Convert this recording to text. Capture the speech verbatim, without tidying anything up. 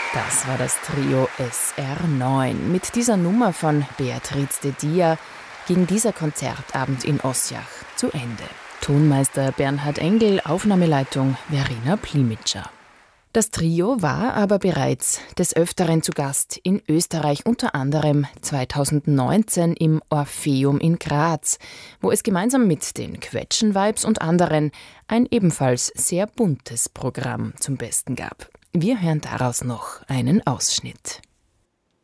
Das war das Trio S R neun. Mit dieser Nummer von Beatriz de Dia ging dieser Konzertabend in Osjach zu Ende. Tonmeister Bernhard Engel, Aufnahmeleitung Verena Plimitscher. Das Trio war aber bereits des Öfteren zu Gast in Österreich, unter anderem zweitausendneunzehn im Orpheum in Graz, wo es gemeinsam mit den Quetschen-Vibes und anderen ein ebenfalls sehr buntes Programm zum Besten gab. Wir hören daraus noch einen Ausschnitt.